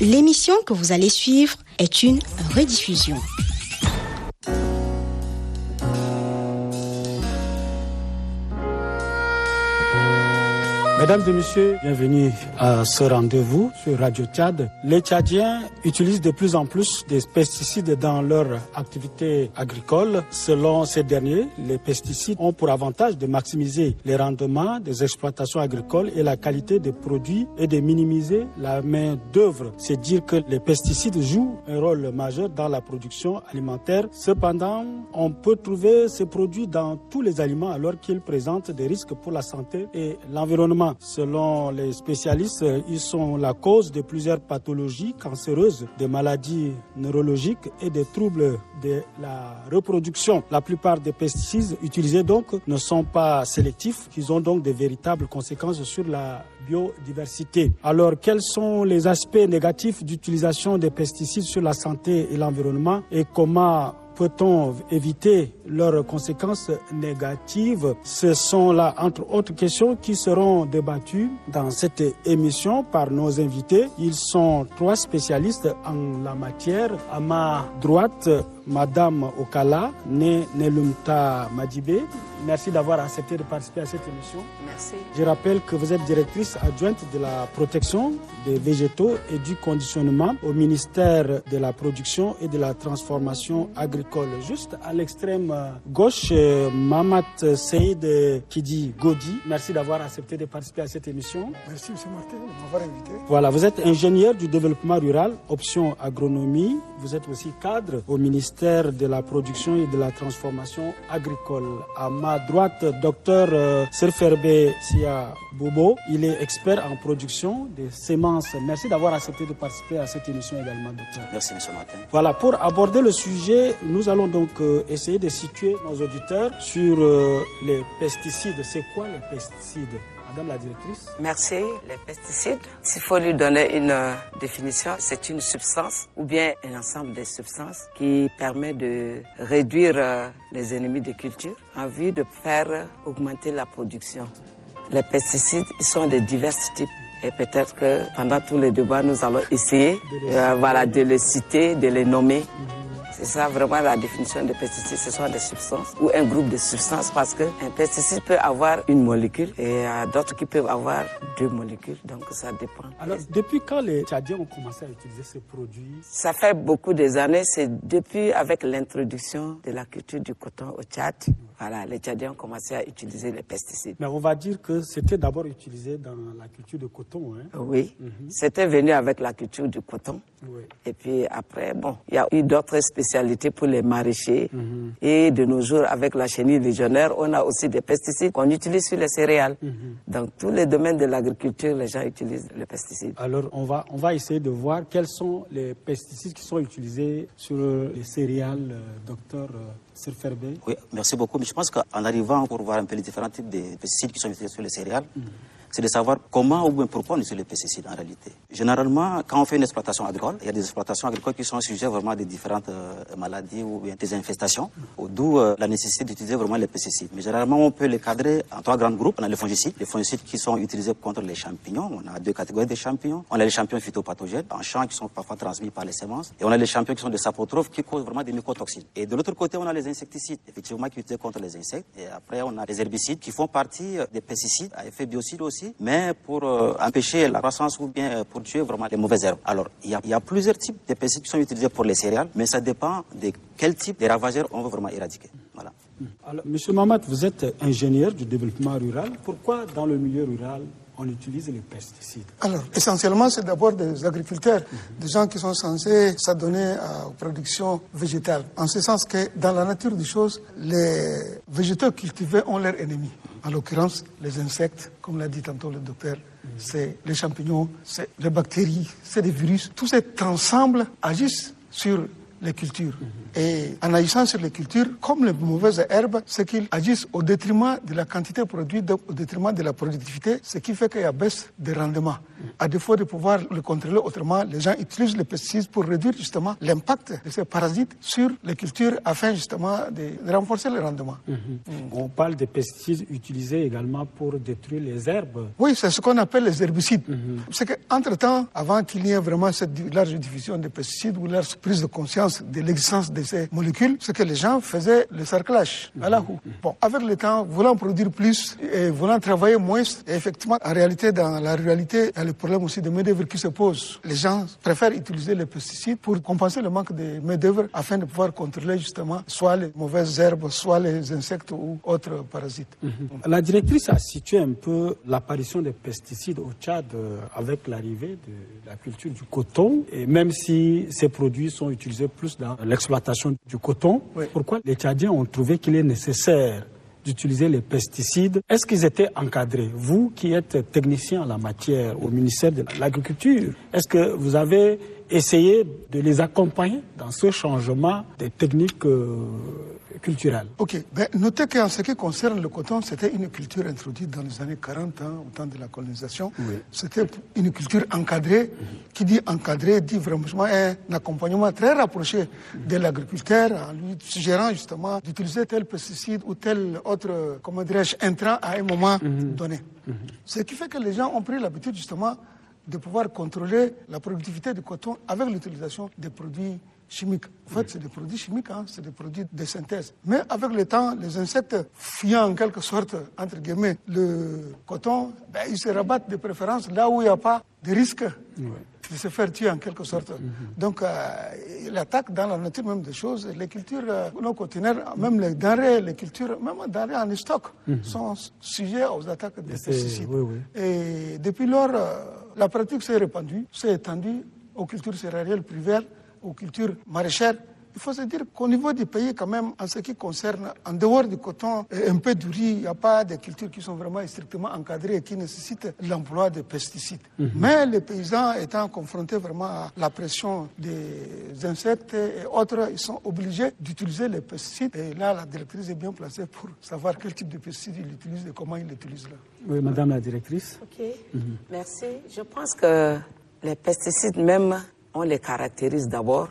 L'émission que vous allez suivre est une rediffusion. Mesdames et messieurs, bienvenue à ce rendez-vous sur Radio Tchad. Les Tchadiens utilisent de plus en plus des pesticides dans leur activité agricole. Selon ces derniers, les pesticides ont pour avantage de maximiser les rendements des exploitations agricoles et la qualité des produits et de minimiser la main-d'œuvre. C'est dire que les pesticides jouent un rôle majeur dans la production alimentaire. Cependant, on peut trouver ces produits dans tous les aliments alors qu'ils présentent des risques pour la santé et l'environnement. Selon les spécialistes, ils sont la cause de plusieurs pathologies cancéreuses, des maladies neurologiques et des troubles de la reproduction. La plupart des pesticides utilisés donc ne sont pas sélectifs, ils ont donc de véritables conséquences sur la biodiversité. Alors, quels sont les aspects négatifs d'utilisation des pesticides sur la santé et l'environnement et comment peut-on éviter leurs conséquences négatives? Ce sont là, entre autres questions, qui seront débattues dans cette émission par nos invités. Ils sont 3 spécialistes en la matière. À ma droite, Madame Okala, née Nelumta Madibé. Merci d'avoir accepté de participer à cette émission. Merci. Je rappelle que vous êtes directrice adjointe de la protection des végétaux et du conditionnement au ministère de la production et de la transformation agricole. Juste à l'extrême gauche, Mamat Seyd Kidi Godi. Merci d'avoir accepté de participer à cette émission. Merci M. Martin de m'avoir invité. Voilà, vous êtes ingénieur du développement rural, option agronomie. Vous êtes aussi cadre au ministère de la production et de la transformation agricole. À ma droite, docteur Serferbe Sia Bobo. Il est expert en production de semences. Merci d'avoir accepté de participer à cette émission également, docteur. Merci, M. Martin. Voilà, pour aborder le sujet, nous allons donc essayer de situer nos auditeurs sur les pesticides. C'est quoi les pesticides? Madame la directrice. Merci. Les pesticides, s'il faut lui donner une définition, c'est une substance ou bien un ensemble de substances qui permet de réduire les ennemis de culture en vue de faire augmenter la production. Les pesticides, ils sont de divers types. Et peut-être que pendant tous les débats, nous allons essayer de les citer, de les nommer. C'est ça vraiment la définition des pesticides. Ce sont des substances ou un groupe de substances parce qu'un pesticide peut avoir une molécule et d'autres qui peuvent avoir 2 molécules. Donc ça dépend. Alors depuis quand les Tchadiens ont commencé à utiliser ces produits? Ça fait beaucoup des années. C'est depuis avec l'introduction de la culture du coton au Tchad. Voilà, les Tchadiens ont commencé à utiliser les pesticides. Mais on va dire que c'était d'abord utilisé dans la culture de coton, hein? Oui, c'était venu avec la culture du coton. Oui. Et puis après, bon, il y a eu d'autres spécialités pour les maraîchers. Et de nos jours, avec la chenille légionnaire, on a aussi des pesticides qu'on utilise sur les céréales. Dans tous les domaines de l'agriculture, les gens utilisent les pesticides. Alors, on va essayer de voir quels sont les pesticides qui sont utilisés sur les céréales, docteur Serferbe. Oui, merci beaucoup. Mais je pense qu'en arrivant pour voir un peu les différents types de pesticides qui sont utilisés sur les céréales, c'est de savoir comment ou bien pourquoi on utilise les pesticides en réalité. Généralement, quand on fait une exploitation agricole, il y a des exploitations agricoles qui sont sujets vraiment à des différentes maladies ou bien des infestations, d'où la nécessité d'utiliser vraiment les pesticides. Mais généralement, on peut les cadrer en 3 grands groupes. On a les fongicides qui sont utilisés contre les champignons. On a 2 catégories de champignons. On a les champignons phytopathogènes en champs qui sont parfois transmis par les semences. Et on a les champignons qui sont des sapotrophes qui causent vraiment des mycotoxines. Et de l'autre côté, on a les insecticides, effectivement, qui utilisent contre les insectes. Et après, on a les herbicides qui font partie des pesticides à effet biocide aussi, mais pour empêcher la croissance ou bien pour tuer vraiment les mauvaises herbes. Alors, il y a plusieurs types de pesticides qui sont utilisés pour les céréales, mais ça dépend de quel type de ravageurs on veut vraiment éradiquer. Voilà. Alors, Monsieur Mamat, vous êtes ingénieur du développement rural. Pourquoi dans le milieu rural on utilise les pesticides? Alors, essentiellement, c'est d'abord des agriculteurs, des gens qui sont censés s'adonner aux productions végétales. En ce sens que, dans la nature des choses, les végétaux cultivés ont leurs ennemis. En l'occurrence, les insectes, comme l'a dit tantôt le docteur, c'est les champignons, c'est les bactéries, c'est des virus. Tous ces ensembles agissent sur les cultures. Et en agissant sur les cultures, comme les mauvaises herbes, c'est qu'ils agissent au détriment de la quantité produite, donc au détriment de la productivité, ce qui fait qu'il y a baisse de rendement. À défaut de pouvoir le contrôler autrement, les gens utilisent les pesticides pour réduire justement l'impact de ces parasites sur les cultures afin justement de renforcer le rendement. On parle des pesticides utilisés également pour détruire les herbes. Oui, c'est ce qu'on appelle les herbicides. C'est qu'entre-temps, avant qu'il y ait vraiment cette large diffusion des pesticides ou large prise de conscience de l'existence de ces molécules, c'est que les gens faisaient le cerclage à la houe. Bon, avec le temps, voulant produire plus et voulant travailler moins, et effectivement, en réalité, dans la ruralité, il y a le problème aussi de main-d'œuvre qui se pose. Les gens préfèrent utiliser les pesticides pour compenser le manque de main-d'œuvre afin de pouvoir contrôler justement soit les mauvaises herbes, soit les insectes ou autres parasites. La directrice a situé un peu l'apparition des pesticides au Tchad avec l'arrivée de la culture du coton, et même si ces produits sont utilisés plus dans l'exploitation du coton, pourquoi les Tchadiens ont trouvé qu'il est nécessaire d'utiliser les pesticides? Est-ce qu'ils étaient encadrés? Vous qui êtes technicien en la matière au ministère de l'Agriculture, est-ce que vous avez essayé de les accompagner dans ce changement des techniques culturelles? Ok, notez qu'en ce qui concerne le coton, c'était une culture introduite dans les années 40, au temps de la colonisation. C'était une culture encadrée. Qui dit encadré dit vraiment un accompagnement très rapproché de l'agriculteur, en lui suggérant justement d'utiliser tel pesticide ou tel autre, comment dirais-je, intrant à un moment donné. Ce qui fait que les gens ont pris l'habitude justement de pouvoir contrôler la productivité du coton avec l'utilisation des produits chimiques. En fait, c'est des produits chimiques, c'est des produits de synthèse. Mais avec le temps, les insectes fuyant en quelque sorte, entre guillemets, le coton, ils se rabattent de préférence là où il n'y a pas de risque de se faire tuer en quelque sorte. Donc, il attaque dans la nature même des choses. Les cultures non cotinières, même les denrées, les cultures, même les denrées en stock, sont sujets aux attaques des pesticides. Et depuis lors, la pratique s'est répandue, s'est étendue aux cultures céréalières privées, aux cultures maraîchères. Il faut se dire qu'au niveau du pays, quand même, en ce qui concerne, en dehors du coton et un peu du riz, il n'y a pas de cultures qui sont vraiment strictement encadrées et qui nécessitent l'emploi de pesticides. Mais les paysans étant confrontés vraiment à la pression des insectes et autres, ils sont obligés d'utiliser les pesticides. Et là, la directrice est bien placée pour savoir quel type de pesticides ils utilisent et comment ils l'utilisent là. Oui, madame la directrice. Ok, merci. Je pense que les pesticides même, on les caractérise d'abord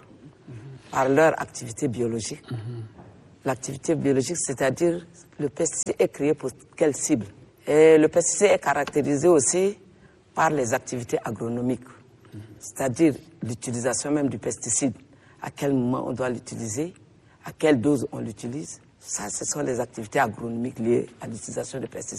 par leur activité biologique. L'activité biologique, c'est-à-dire le pesticide est créé pour quelle cible? Et le pesticide est caractérisé aussi par les activités agronomiques, c'est-à-dire l'utilisation même du pesticide. À quel moment on doit l'utiliser, à quelle dose on l'utilise. Ça, ce sont les activités agronomiques liées à l'utilisation des pesticides.